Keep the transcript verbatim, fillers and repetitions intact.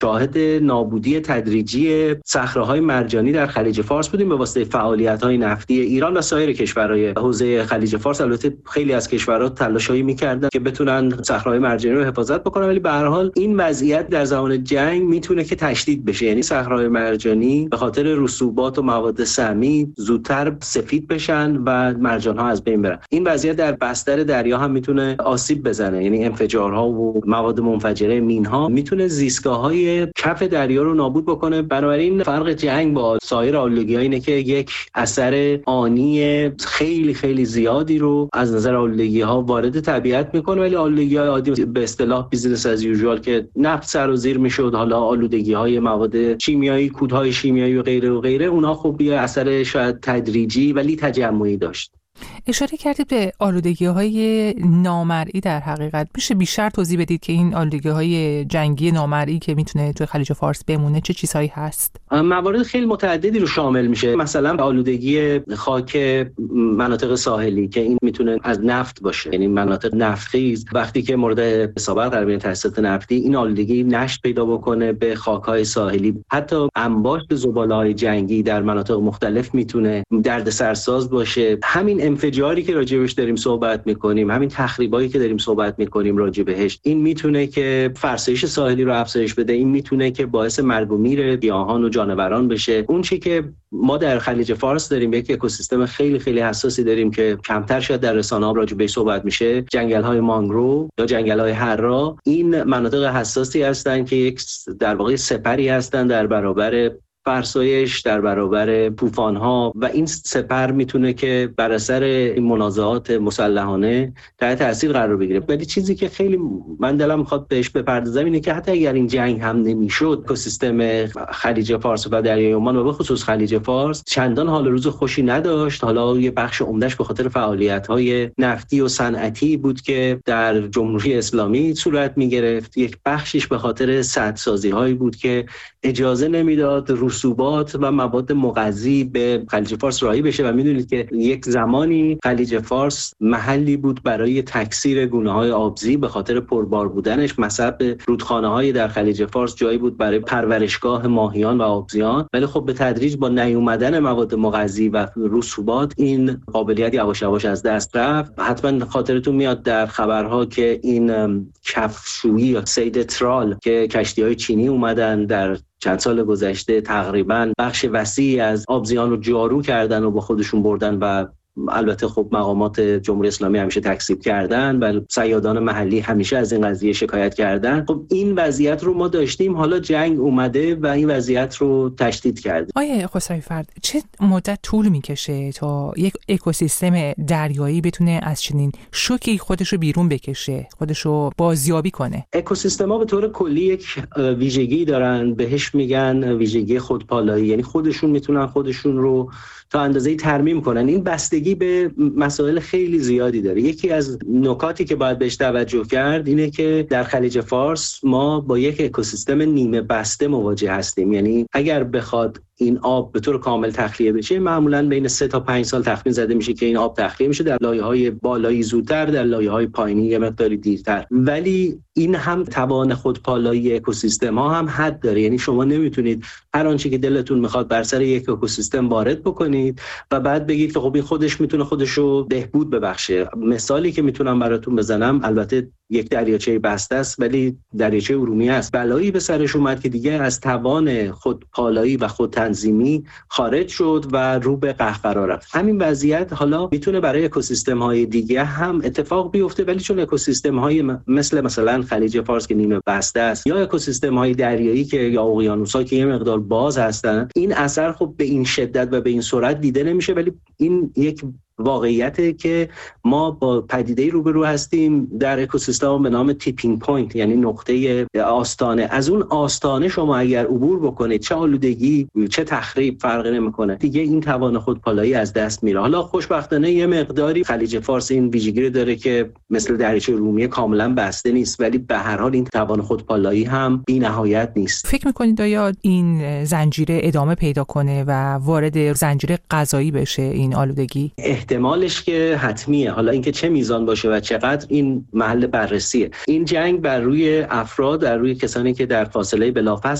شاهد نابودی تدریجی صخره‌های مرجانی در خلیج فارس بودیم به واسطه فعالیت‌های نفتی ایران و سایر کشورهای حوزه خلیج فارس. البته خیلی از کشورها تلاشی می‌کردن که بتونن صخره‌های مرجانی رو حفاظت بکنن، ولی به هر حال این وضعیت در زمان جنگ میتونه که تشدید بشه. یعنی صخره‌های مرجانی به خاطر رسوبات و مواد سمی زودتر سفید بشن و مرجان‌ها از بین برن. این وضعیت در بستر دریا هم میتونه آسیب بزنه، یعنی انفجارها و مواد منفجره مین‌ها میتونه زیستگاه‌های کف دریا رو نابود بکنه. بنابراین فرق جنگ با سایر آلودگی‌ها اینه که یک اثر آنی خیلی خیلی زیادی رو از نظر آلودگی‌ها وارد طبیعت میکنه، ولی آلودگی‌های عادی به اصطلاح بیزینس از یوزوال که نفت سر و زیر میشد، حالا آلودگی‌های مواد شیمیایی، کودهای شیمیایی و غیره و غیره، اونها خب یه اثر شاید تدریجی ولی تجمعی داشت. اشاره کردید به آلودگی‌های نامرئی. در حقیقت میشه بیشتر توضیح بدید که این آلودگی‌های جنگی نامرئی که میتونه توی خلیج فارس بمونه چه چیزهایی هست؟ موارد خیلی متعددی رو شامل میشه. مثلا آلودگی خاک مناطق ساحلی که این میتونه از نفت باشه، یعنی مناطق نفتخیز وقتی که مورد اصابت قرار بگیره تاسیسات نفتی، این آلودگی نشت پیدا بکنه به خاک‌های ساحلی. حتی انباشت زباله‌های جنگی در مناطق مختلف میتونه دردسرساز باشه. همین انفجاری که راجبش داریم صحبت میکنیم، همین تخریبایی که داریم صحبت میکنیم راجع بهش، این میتونه که فرسایش ساحلی رو افزایش بده، این میتونه که باعث مرگ و میر گیاهان و جانوران بشه. اون چی که ما در خلیج فارس داریم، یک اکوسیستم خیلی خیلی حساسی داریم که کمتر شاید در رسانه‌ها راجع بهش صحبت میشه، جنگل‌های مانگروو یا جنگل‌های حرا. این مناطق حساسی هستن که یک در واقع سپری هستن در برابر فرسایش، در برابر طوفان‌ها، و این سپر میتونه که بر اثر این منازعات مسلحانه تحت تاثیر قرار بگیره. ولی چیزی که خیلی من دلم میخواد بهش بپردازم اینه که حتی اگر این جنگ هم نمیشد، اکوسیستم خلیج فارس و دریای عمان و به خصوص خلیج فارس چندان حال روز خوشی نداشت. حالا یه بخش عمدهش به خاطر فعالیت‌های نفتی و صنعتی بود که در جمهوری اسلامی صورت میگرفت، یک بخشش به خاطر سدسازی‌هایی بود که اجازه نمیداد رسوبات و مواد مغذی به خلیج فارس راهی بشه. و میدونید که یک زمانی خلیج فارس محلی بود برای تکثیر گونه‌های آبزی به خاطر پربار بودنش. مصب رودخانه‌های در خلیج فارس جایی بود برای پرورشگاه ماهیان و آبزیان، ولی خب به تدریج با نیومدن مواد مغذی و رسوبات این قابلیت یواش یواش از دست رفت. حتما خاطرتون میاد در خبرها که این کفشویی یا صید ترال که کشتی‌های چینی اومدن در چند سال گذشته تقریباً بخش وسیعی از آبزیان رو جارو کردن و با خودشون بردن و البته خب مقامات جمهوری اسلامی همیشه تکذیب کردن و صیادان محلی همیشه از این قضیه شکایت کردن. خب این وضعیت رو ما داشتیم، حالا جنگ اومده و این وضعیت رو تشدید کرده. آیه خسروی فرد، چه مدت طول میکشه تا یک اکوسیستم دریایی بتونه از چنین شوکی خودش رو بیرون بکشه، خودش رو بازیابی کنه؟ اکوسیستم‌ها به طور کلی یک ویژگی دارن، بهش میگن ویژگی خودپالایی، یعنی خودشون میتونن خودشون رو تا اندازه‌ای ترمیم کنن. این بستگی به مسائل خیلی زیادی داره. یکی از نکاتی که باید بهش توجه کرد اینه که در خلیج فارس ما با یک اکوسیستم نیمه بسته مواجه هستیم. یعنی اگر بخواد این آب به طور کامل تخلیه بشه، معمولاً بین سه تا پنج سال تخمین زده میشه که این آب تخلیه میشه، در لایه‌های بالایی زودتر، در لایه‌های پایینی یه مقداری دیرتر. ولی این هم توان خودپالایی اکوسیستم ها هم حد داره. یعنی شما نمیتونید هر آنچه که دلتون میخواد بر سر یک اکوسیستم وارد بکنید و بعد بگید که خب این خودش میتونه خودشو بهبود ببخشه. مثالی که میتونم براتون بزنم، البته یک دریاچه بسته است ولی دریاچه ارومیه است، بلایی به سرش اومد که دیگه از توان خودپالایی و خودتنظیمی خارج شد و رو به قهقرا رفت. همین وضعیت حالا میتونه برای اکوسیستم های دیگه هم اتفاق بیفته، ولی چون اکوسیستم های مثل مثلا خلیج فارس که نیمه بسته است یا اکوسیستم های دریایی که یا اقیانوس‌ها که یه مقدار باز هستن، این اثر خب به این شدت و به این سرعت دیده نمیشه. ولی این یک واقعیته که ما با پدیده‌ای روبرو هستیم در اکوسیستم به نام تیپینگ پوینت، یعنی نقطه آستانه. از اون آستانه شما اگر عبور بکنید، چه آلودگی چه تخریب فرقی نمیکنه، دیگه این توان خودپالایی از دست میره. حالا خوشبختانه یه مقداری خلیج فارس این ویژگی داره که مثل دریاچه ارومیه کاملا بسته نیست، ولی به هر حال این توان خودپالایی هم بی‌نهایت نیست. فکر می‌کنید آیا این زنجیره ادامه پیدا کنه و وارد زنجیره غذایی بشه این آلودگی؟ احتمالش که حتمیه، حالا اینکه چه میزان باشه و چقدر این محل بررسیه. این جنگ بر روی افراد، در روی کسانی که در فاصله بلافاصله